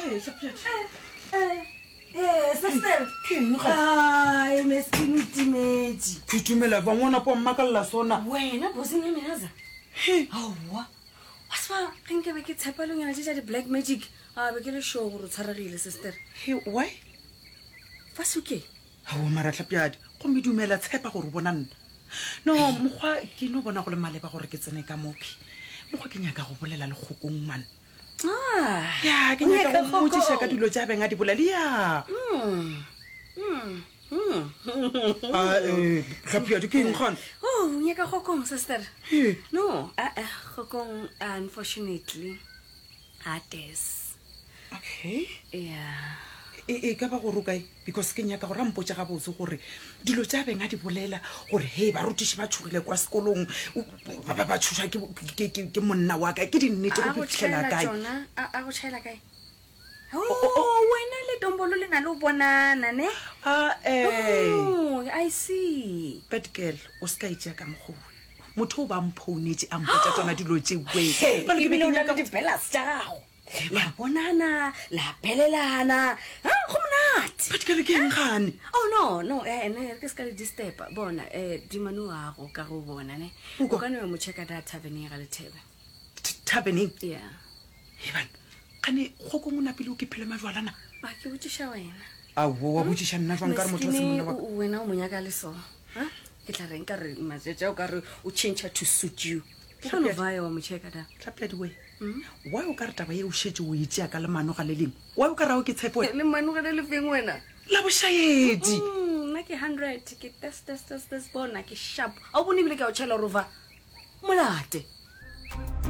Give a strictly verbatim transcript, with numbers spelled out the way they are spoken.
Hey, Hlapjadi. Eh, sister. Ai, meskin timedi. Ke itumela ba ngwana po mmakalla sona. Wena bossing ya menaza. He. Awa. Wasba renke be ke tshepalong ya tsa di black magic. Ah, be ke le show go tshwaragile sister. He, why? Fasuke. Hawo mara Hlapjadi, go me dumela tshepa gore bona nna. No, mogwa ke no bona go le maleba gore ke tsene ka mopi. Mogwa ke nyaka go bolela le khokong man. Ah. Ya, ke nyaka go mmotsisa ka dilo tsa benga di bolela ya. Hmm. Hmm. Hmm. Ah, eh, Hlapjadi ke eng gone? Oh, nyaka gokong sister. He. No, ah ah gokong unfortunately. Hades. Okay. Yeah. E e ka ba go rukae because ke nyaka gore mpotsa ga botse gore dilo tsa benga di bolela gore hey ba rutishi ba tshogile kwa sekolong ba ba ba tshosha ke ke ke monna wa ka ke di nnete go fitlhela kae a go tshela kae oh wena le dombolo le na le bonana ne ah eh oh I see bad girl o ska itse ka mogwe motho ba mphonetse a mpotsa tsona dilo tse we ba ke bile o na le di bellas tsa gago la bonana la belelana ha go monate but ke le ke ngane oh no no eh ne ke ska le disturb bona eh di manu a go ka go bona ne o ka no mo check out tavern ga le thebe tavern yeah heban kane go go mona pele o ke phele majwalana ba ke botsisha wena a wo wa botsisha nna jwang ka re motho se monna wa wena o monya ka le so ha ke tla reng ka re mazetsa o ka re o change to suit you go no vaya wa mo check out Hlapjadi we why o ka re taba ye o shetse o itse ka le mano ga le leng why o ka ra o ke tshepo le mano ga le feng wena la boshayedi nna ke one hundred ke test test test bona ke sharp a bone bile ka o tshela rova molate